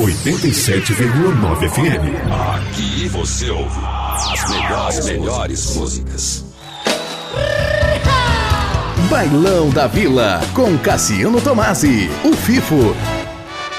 87,9 FM. Aqui você ouve as melhores músicas. Bailão da Vila, com Cassiano Tomasi, o Fifo.